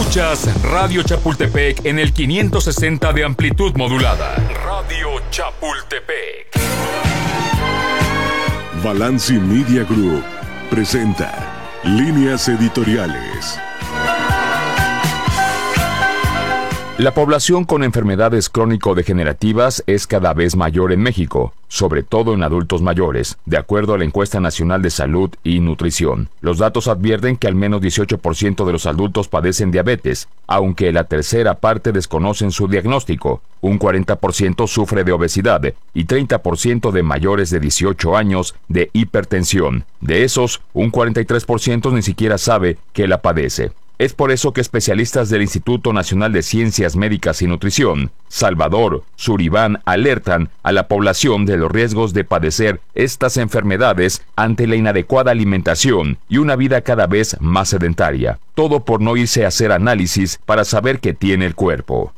Escuchas Radio Chapultepec en el 560 de amplitud modulada. Radio Chapultepec. Balanci Media Group presenta Líneas Editoriales. La población con enfermedades crónico-degenerativas es cada vez mayor en México, sobre todo en adultos mayores, de acuerdo a la Encuesta Nacional de Salud y Nutrición. Los datos advierten que al menos 18% de los adultos padecen diabetes, aunque la tercera parte desconocen su diagnóstico. Un 40% sufre de obesidad y 30% de mayores de 18 años de hipertensión. De esos, un 43% ni siquiera sabe que la padece. Es por eso que especialistas del Instituto Nacional de Ciencias Médicas y Nutrición, Salvador Suribán, alertan a la población de los riesgos de padecer estas enfermedades ante la inadecuada alimentación y una vida cada vez más sedentaria. Todo por no irse a hacer análisis para saber qué tiene el cuerpo.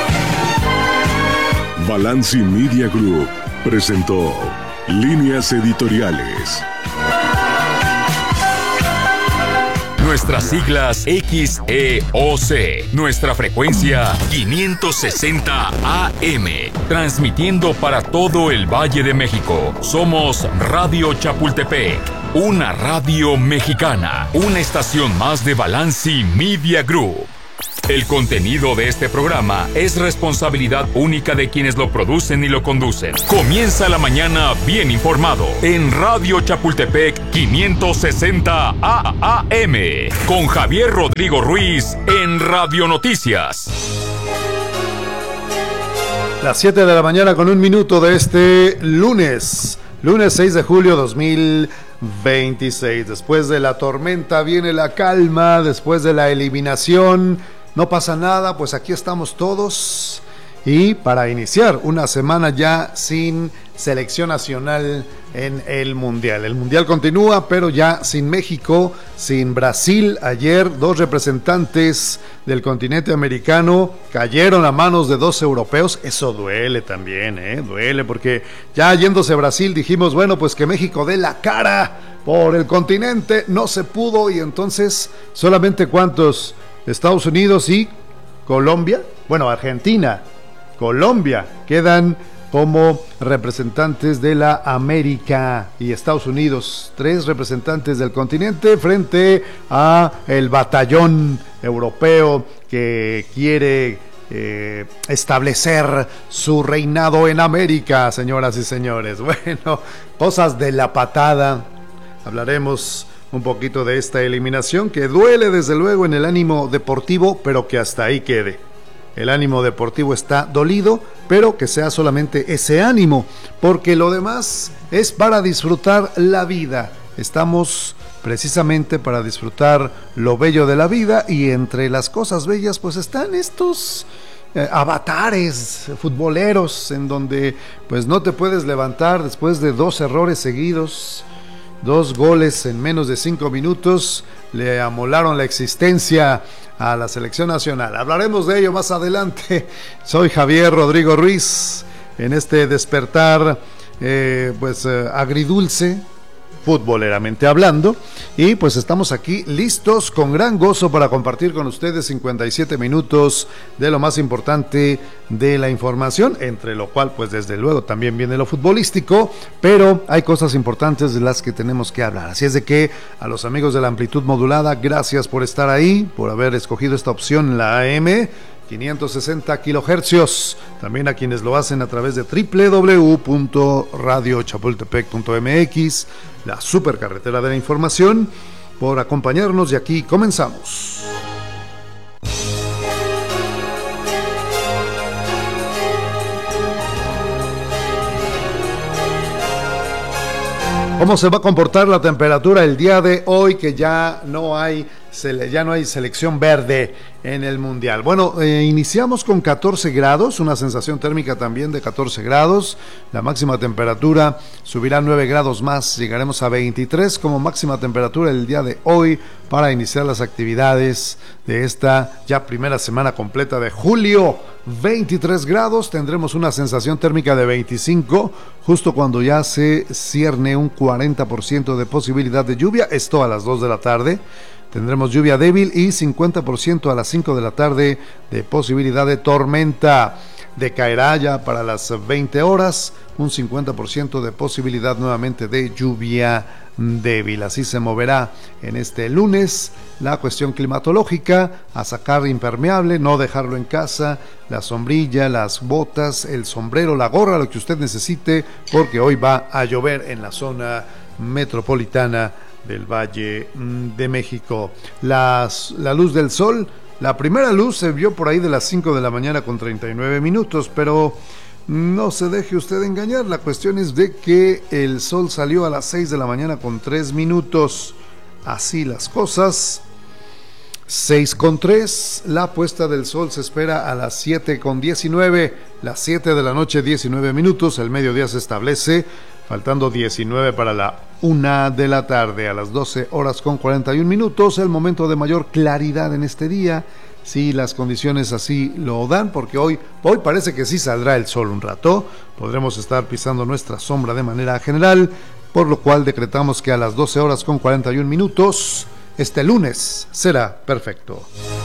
Balanci Media Group presentó Líneas Editoriales. Nuestras siglas XEOC. Nuestra frecuencia 560 AM. Transmitiendo para todo el Valle de México. Somos Radio Chapultepec. Una radio mexicana. Una estación más de Balanci Media Group. El contenido de este programa es responsabilidad única de quienes lo producen y lo conducen. Comienza la mañana bien informado en Radio Chapultepec 560 AM con Javier Rodrigo Ruiz en Radio Noticias. Las 7 de la mañana con 1 minuto de este lunes 6 de julio 2026. Después de la tormenta viene la calma, después de la eliminación no pasa nada, pues aquí estamos todos y para iniciar una semana ya sin selección nacional en el Mundial. El Mundial continúa, pero ya sin México, sin Brasil. Ayer 2 representantes del continente americano cayeron a manos de 2 europeos. Eso duele también, duele, porque ya yéndose Brasil dijimos, bueno, pues que México dé la cara por el continente. No se pudo y entonces solamente ¿cuántos? Estados Unidos y Colombia, bueno, Argentina, Colombia, quedan como representantes de la América y Estados Unidos, 3 representantes del continente frente a el batallón europeo que quiere establecer su reinado en América, señoras y señores. Bueno, cosas de la patada, hablaremos un poquito de esta eliminación que duele desde luego en el ánimo deportivo, pero que hasta ahí quede. El ánimo deportivo está dolido, pero que sea solamente ese ánimo, porque lo demás es para disfrutar la vida. Estamos precisamente para disfrutar lo bello de la vida y entre las cosas bellas pues están estos avatares futboleros en donde pues no te puedes levantar después de 2 errores seguidos. 2 goles en menos de 5 minutos le amolaron la existencia a la selección nacional. Hablaremos de ello más adelante. Soy Javier Rodrigo Ruiz en este despertar agridulce, futboleramente hablando, y pues estamos aquí listos con gran gozo para compartir con ustedes 57 minutos de lo más importante de la información, entre lo cual pues desde luego también viene lo futbolístico, pero hay cosas importantes de las que tenemos que hablar, así es de que a los amigos de la amplitud modulada, gracias por estar ahí, por haber escogido esta opción, la AM 560 kilohercios, también a quienes lo hacen a través de www.radiochapultepec.mx, la supercarretera de la información, por acompañarnos y aquí comenzamos. ¿Cómo se va a comportar la temperatura el día de hoy que ya no hay selección verde en el Mundial? Bueno, iniciamos con 14 grados, una sensación térmica también de 14 grados, la máxima temperatura subirá 9 grados más, llegaremos a 23 como máxima temperatura el día de hoy para iniciar las actividades de esta ya primera semana completa de julio. 23 grados, tendremos una sensación térmica de 25, justo cuando ya se cierne un 40% de posibilidad de lluvia, esto a las 2 de la tarde. tendremos lluvia débil y 50% a las 5 de la tarde de posibilidad de tormenta. Decaerá ya para las 20 horas, un 50% de posibilidad nuevamente de lluvia débil. Así se moverá en este lunes la cuestión climatológica, a sacar impermeable, no dejarlo en casa, la sombrilla, las botas, el sombrero, la gorra, lo que usted necesite, porque hoy va a llover en la zona metropolitana del Valle de México. La luz del sol, la primera luz se vio por ahí de las 5 de la mañana con 39 minutos, pero no se deje usted engañar, la cuestión es de que el sol salió a las 6 de la mañana con 3 minutos, así las cosas. 6:03, la puesta del sol se espera a las 7:19, las 7 de la noche 19 minutos, el mediodía se establece, faltando 19 para la 1 de la tarde, a las 12 horas con 41 minutos, el momento de mayor claridad en este día, si las condiciones así lo dan, porque hoy parece que sí saldrá el sol un rato, podremos estar pisando nuestra sombra de manera general, por lo cual decretamos que a las 12 horas con 41 minutos, este lunes será perfecto.